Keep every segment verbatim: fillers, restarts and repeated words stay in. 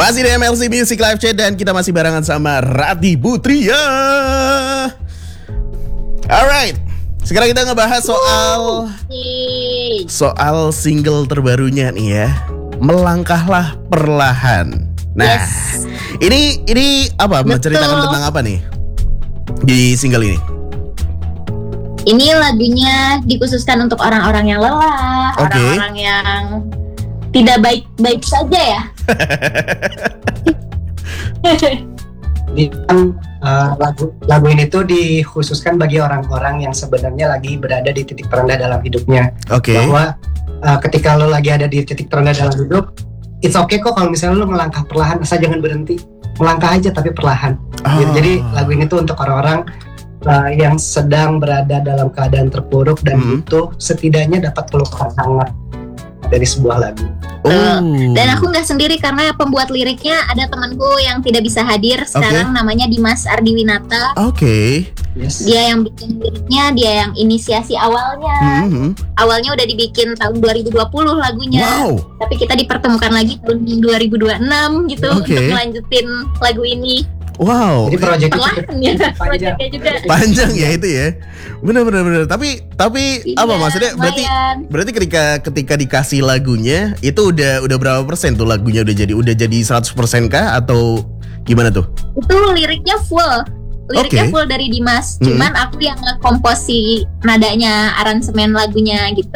Masih di M L C Music Live Chat dan kita masih barengan sama Rati Putria. Alright, sekarang kita ngebahas soal soal single terbarunya nih ya, Melangkahlah Perlahan. Nah, yes. ini ini apa? Betul. Menceritakan tentang apa nih di single ini? Ini lagunya dikhususkan untuk orang-orang yang lelah, okay. orang-orang yang tidak baik-baik saja ya. Di uh, lagu lagu ini tuh dikhususkan bagi orang-orang yang sebenarnya lagi berada di titik terendah dalam hidupnya. Oke. Okay. Bahwa uh, ketika lo lagi ada di titik terendah dalam hidup, it's okay kok kalau misalnya lo melangkah perlahan, asal jangan berhenti, melangkah aja tapi perlahan. Oh. Gitu. Jadi lagu ini tuh untuk orang-orang uh, yang sedang berada dalam keadaan terpuruk dan hmm. butuh setidaknya dapat pelukan hangat dari sebuah lagu. Oh. Dan aku nggak sendiri karena pembuat liriknya ada temanku yang tidak bisa hadir sekarang, okay. namanya Dimas Ardiwinata. Oke. Okay. Yes. Dia yang bikin liriknya, dia yang inisiasi awalnya. Mm-hmm. Awalnya udah dibikin tahun dua ribu dua puluh lagunya. Wow. Tapi kita dipertemukan lagi tahun dua ribu dua puluh enam gitu, okay. untuk melanjutin lagu ini. Wow. Jadi proyeknya ya, panjang. juga. Panjang ya itu ya. Benar benar benar. Tapi tapi iya, apa maksudnya? Berarti lumayan. Berarti ketika ketika dikasih lagunya itu udah udah berapa persen tuh lagunya udah jadi udah jadi seratus persen kah atau gimana tuh? Itu liriknya full. Liriknya okay. full dari Dimas. Mm-hmm. Cuman aku yang ngekomposi nadanya, aransemen lagunya gitu.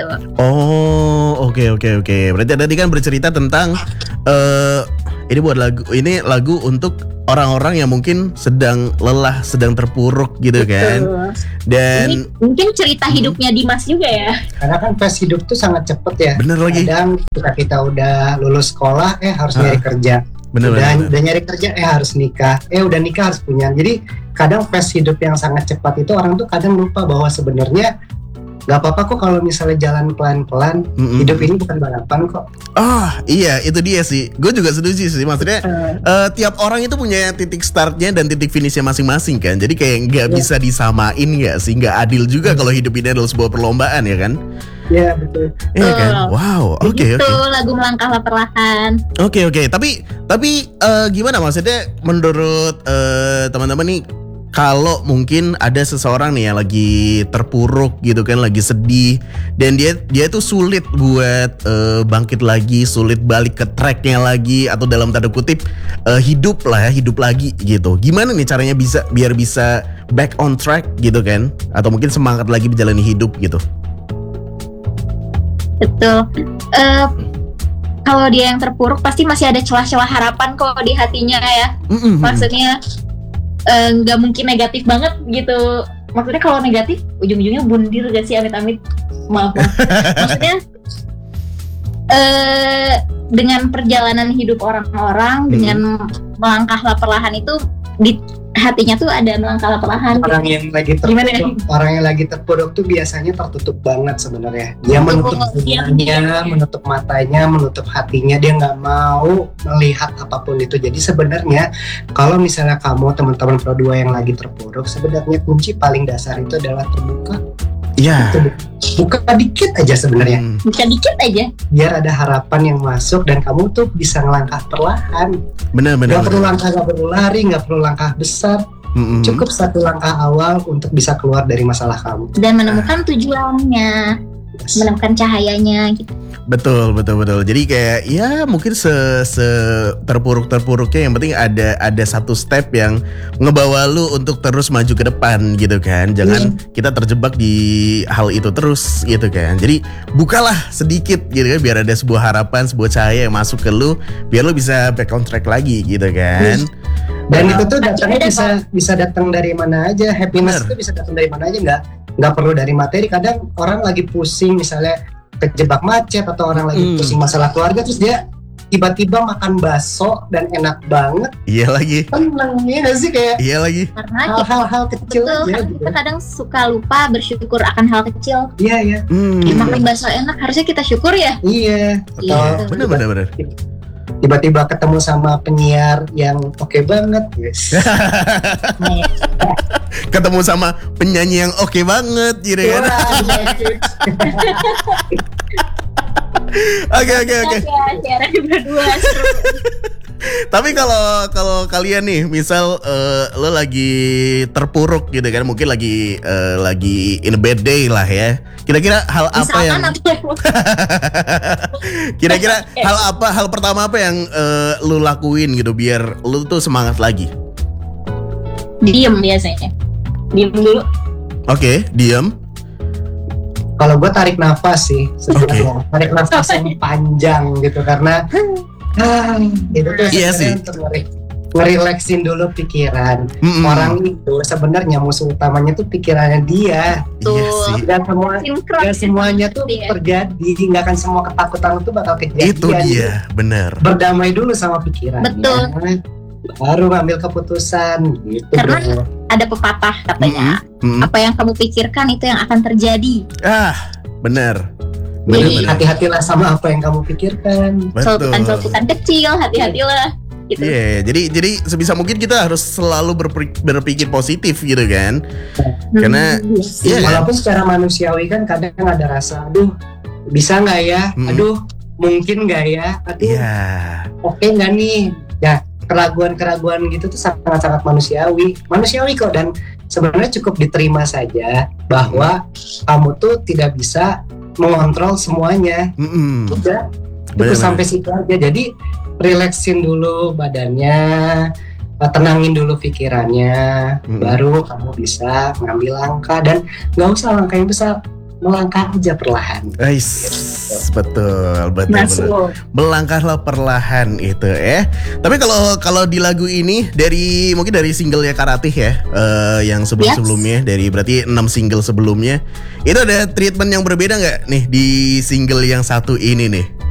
Oh, oke okay, oke okay, oke. Okay. Berarti tadi kan bercerita tentang uh, ini buat lagu ini lagu untuk orang-orang yang mungkin sedang lelah, sedang terpuruk gitu. Betul. Kan. Dan ini mungkin cerita hidupnya hmm. Dimas juga ya. Karena kan fase hidup tuh sangat cepet ya. Bener lagi. Kadang ketika kita udah lulus sekolah, eh harus ha. nyari kerja. Bener, udah, bener. udah nyari kerja, eh harus nikah. Eh udah nikah harus punya. Jadi kadang fase hidup yang sangat cepat itu orang tuh kadang lupa bahwa sebenarnya gak apa-apa kok kalau misalnya jalan pelan-pelan. Mm-hmm. Hidup ini bukan balapan kok. Oh iya, itu dia sih. Gue juga setuju sih. Maksudnya uh. Uh, tiap orang itu punya titik startnya dan titik finishnya masing-masing kan. Jadi kayak gak yeah. bisa disamain gak sih. Gak adil juga kalau hidup ini adalah sebuah perlombaan ya kan. Iya yeah, betul. Iya kan. Wow. Oke okay, oke. Itu okay. lagu Melangkahlah Perlahan. Oke okay, oke. Okay. Tapi tapi uh, gimana maksudnya menurut uh, teman-teman nih? Kalau mungkin ada seseorang nih yang lagi terpuruk gitu kan, lagi sedih dan dia dia tuh sulit buat uh, bangkit lagi, sulit balik ke tracknya lagi atau dalam tanda kutip uh, hidup lah ya, hidup lagi gitu. Gimana nih caranya bisa biar bisa back on track gitu kan? Atau mungkin semangat lagi menjalani hidup gitu? Betul. Uh, kalau dia yang terpuruk pasti masih ada celah-celah harapan kok di hatinya ya. Mm-hmm. Maksudnya nggak uh, mungkin negatif banget gitu. Maksudnya kalau negatif ujung-ujungnya bundir gak sih, amit-amit. Maaf, maaf. Maksudnya uh, dengan perjalanan hidup orang-orang, hmm. dengan melangkahlah perlahan itu di hatinya tuh ada melangkahlah perlahan. Orang gitu. yang lagi terpuruk, orang yang lagi terpuruk tuh biasanya tertutup banget sebenarnya. Dia menutup dunianya, menutup matanya, menutup hatinya. Dia nggak mau melihat apapun itu. Jadi sebenarnya kalau misalnya kamu teman-teman Pro dua yang lagi terpuruk, sebenarnya kunci paling dasar itu adalah terbuka. Iya. Yeah. Buka dikit aja sebenarnya. Hmm. Buka dikit aja. Biar ada harapan yang masuk dan kamu tuh bisa ngelangkah perlahan. Benar-benar. Gak perlu langkah, gak perlu lari, gak perlu langkah besar. Mm-hmm. Cukup satu langkah awal untuk bisa keluar dari masalah kamu dan menemukan tujuannya, yes. menemukan cahayanya gitu. Betul, betul, betul. Jadi kayak ya mungkin se, se terpuruk-terpuruknya yang penting ada ada satu step yang ngebawa lu untuk terus maju ke depan gitu kan. Jangan mm. kita terjebak di hal itu terus gitu kan. Jadi bukalah sedikit gitu kan biar ada sebuah harapan, sebuah cahaya yang masuk ke lu biar lu bisa back on track lagi gitu kan. Mm. Dan oh, itu tuh datangnya bisa bisa datang dari mana aja. Happiness itu bisa datang dari mana aja, nggak nggak perlu dari materi. Kadang orang lagi pusing misalnya kejebak macet atau orang lagi hmm. pusing masalah keluarga terus dia tiba-tiba makan bakso dan enak banget. Iya lagi. Tenang ya nggak sih kayak. Iya lagi. Karena hal-hal kecil betul, aja. Gitu. Kita kadang suka lupa bersyukur akan hal kecil. Iya iya. Hmm. Ya, makan bakso enak harusnya kita syukur ya. Iya. Iya. Benar-benar benar. Tiba-tiba ketemu sama penyiar yang oke okay banget, yes. Ketemu sama penyanyi yang oke okay banget, gitu kan? Oke oke oke. Tapi kalau kalau kalian nih, misal uh, lo lagi terpuruk gitu kan, mungkin lagi uh, lagi in a bad day lah ya. Kira-kira hal apa Misalkan yang apa? Kira-kira hal apa, hal pertama apa yang uh, lo lakuin gitu biar lo tuh semangat lagi? Diem biasanya. Diem dulu. Oke, okay, diam. Kalau gue tarik nafas sih sebenarnya, okay. Tarik nafas yang panjang gitu karena ah, itu tuh iya sih. Ngerileksin dulu pikiran. Mm-hmm. Orang itu sebenarnya musuh utamanya tuh pikirannya dia. Iya sih. Dan semua, dan semuanya tuh dia. Terjadi, nggak akan semua ketakutan itu bakal kejadian. Itu dia, benar. Berdamai dulu sama pikirannya. Betul. Baru ngambil keputusan gitu. Karena dong. Ada pepatah katanya, mm-hmm. apa yang kamu pikirkan itu yang akan terjadi. Ah, benar. Jadi hati-hatilah sama apa yang kamu pikirkan. Celutukan-celutukan kecil, hati-hatilah. Gitu. Iya, yeah, jadi jadi sebisa mungkin kita harus selalu berpikir, berpikir positif gitu kan. Hmm. Karena yes. ya, walaupun kan? Secara manusiawi kan kadang ada rasa, aduh bisa nggak ya, hmm. aduh mungkin nggak ya, aduh yeah. oke okay nggak nih, ya. Keraguan-keraguan gitu tuh sangat-sangat manusiawi, manusiawi kok, dan sebenarnya cukup diterima saja bahwa hmm. kamu tuh tidak bisa mengontrol semuanya. Hmm. Udah, itu sampai situ aja. Jadi relaksin dulu badannya, tenangin dulu pikirannya, hmm. baru kamu bisa ngambil langkah dan nggak usah langkah yang besar. Melangkah aja perlahan. Ais, betul, betul, betul. Melangkahlah perlahan itu, eh. Tapi kalau kalau di lagu ini dari mungkin dari singlenya Karatih ya, uh, yang sebelum-sebelumnya yes. dari berarti enam single sebelumnya, itu ada treatment yang berbeda nggak nih di single yang satu ini nih?